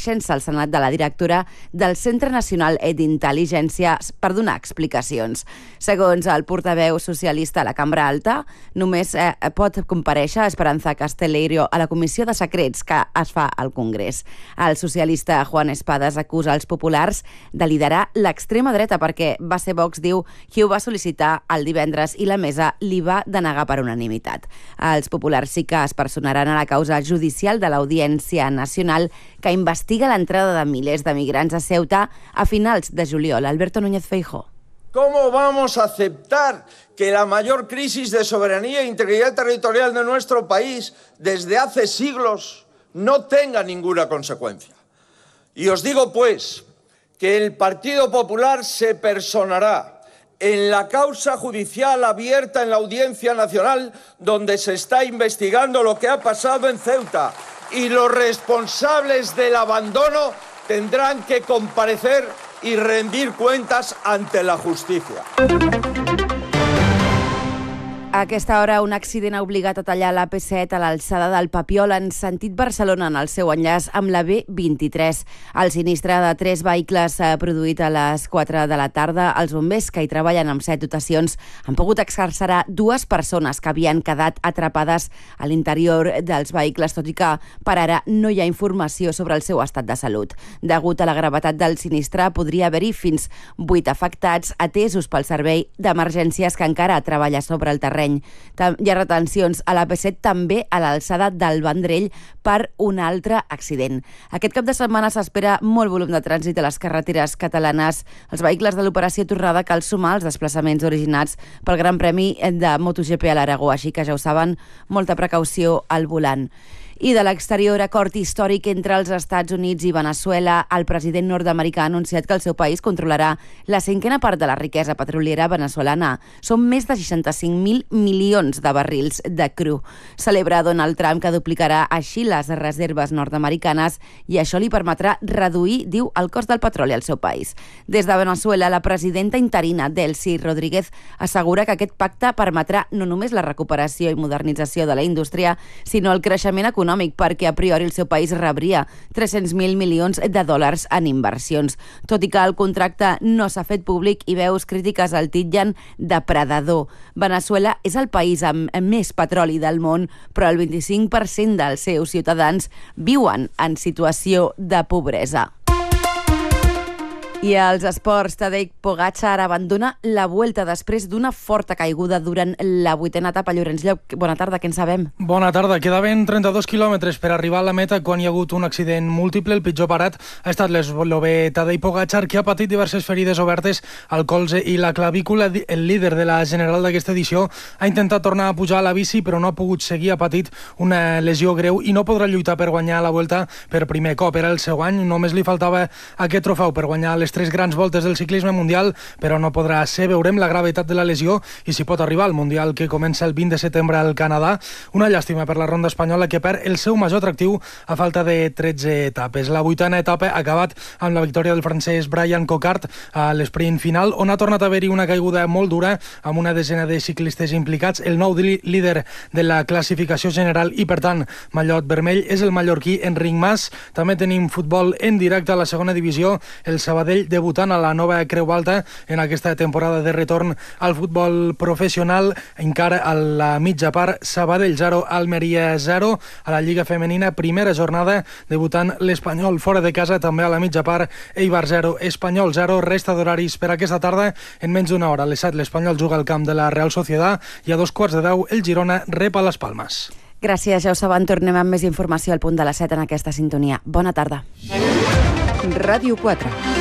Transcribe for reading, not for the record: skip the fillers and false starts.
compareixença al Senat de la directora del Centre Nacional d'Intel·ligència per donar explicacions. Segons el portaveu socialista a la Cambra Alta, només pot comparèixer Esperanza Casteleiro a la Comissió de Secrets que es fa al Congrés. El socialista Juan Espadas acusa els populars de liderar l'extrema dreta perquè va ser Vox, diu, qui ho va sol·licitar el divendres i la mesa li va denegar per unanimitat. Els populars sí que es personaran a la causa judicial de l'Audiència Nacional que investiga l'entrada de milers de migrants a Ceuta a finals de juliol. Alberto Núñez Feijóo. ¿Cómo vamos a aceptar que la mayor crisis de soberanía e integridad territorial de nuestro país desde hace siglos no tenga ninguna consecuencia? Y os digo, pues, que el Partido Popular se personará en la causa judicial abierta en la Audiencia Nacional donde se está investigando lo que ha pasado en Ceuta y los responsables del abandono tendrán que comparecer y rendir cuentas ante la justicia. A aquesta hora, un accident ha obligat a tallar l'AP7 a l'alçada del Papiol en sentit Barcelona en el seu enllaç amb la B23. El sinistre de 3 vehicles produït a les 4 de la tarda. Els bombers que hi treballen amb 7 dotacions han pogut excarcerar 2 persones que havien quedat atrapades a l'interior dels vehicles, tot i que per ara no hi ha informació sobre el seu estat de salut. Degut a la gravetat del sinistre, podria haver-hi fins 8 afectats atesos pel servei d'emergències que encara treballa sobre el terreny. Hi ha retencions a l'AP7 també a l'alçada del Vendrell per un altre accident. Aquest cap de setmana s'espera molt volum de trànsit a les carreteres catalanes. Els vehicles de l'operació Torrada cal sumar els desplaçaments originats pel Gran Premi de MotoGP a l'Aragó, així que ja ho saben, molta precaució al volant. I de l'exterior, acord històric entre els Estats Units i Veneçuela. El president nord-americà ha anunciat que el seu país controlarà la 5a part de la riquesa petroliera veneçolana. Són més de 65.000 milions de barrils de cru. Celebra Donald Trump que duplicarà així les reserves nord-americanes i això li permetrà reduir, diu, el cost del petroli al seu país. Des de Veneçuela, la presidenta interina, Delcy Rodríguez, assegura que aquest pacte permetrà no només la recuperació i modernització de la indústria, sinó el creixement econòmic, perquè a priori el seu país rebria 300.000 milions de dòlars en inversions. Tot i que el contracte no s'ha fet públic i veus crítiques el titllen de predador. Veneçuela és el país amb més petroli del món, però el 25% dels seus ciutadans viuen en situació de pobresa. I als esports, Tadej Pogačar abandona la Vuelta després d'una forta caiguda durant la 8a etapa. Llorenç Llop, bona tarda, què en sabem? Bona tarda. Quedaven 32 quilòmetres per arribar a la meta quan hi ha hagut un accident múltiple. El pitjor parat ha estat l'eslovè Tadej Pogačar, que ha patit diverses ferides obertes al colze i la clavícula. El líder de la general d'aquesta edició ha intentat tornar a pujar a la bici, però no ha pogut seguir. Ha patit una lesió greu i no podrà lluitar per guanyar la Vuelta per primer cop. Era el seu any, només li faltava aquest trofeu per guanyar les 3 grans voltes del ciclisme mundial, però no podrà ser. Veurem la gravetat de la lesió i si pot arribar al Mundial que comença el 20 de setembre al Canadà. Una llàstima per la ronda espanyola que perd el seu major atractiu a falta de 13 etapes. La 8a etapa ha acabat amb la victòria del francès Brian Coquard a l'esprint final, on ha tornat a haver-hi una caiguda molt dura amb una desena de ciclistes implicats. El nou líder de la classificació general i, per tant, mallot vermell és el mallorquí Enric Mas. També tenim futbol en directe a la segona divisió. El Sabadell debutant a la nova Creu Alta en aquesta temporada de retorn al futbol professional. Encara a la mitja part, Sabadell 0, Almeria 0. A la Lliga Femenina, primera jornada, debutant l'Espanyol fora de casa. També a la mitja part, Eibar 0, Espanyol 0. Resta d'horaris per aquesta tarda. En menys d'una hora, a les 7, l'Espanyol juga al camp de la Real Sociedad i a 2:15, el Girona rep a les Palmes. Gràcies, ja ho saben, tornem amb més informació al punt de les 7 en aquesta sintonia. Bona tarda. Ràdio 4.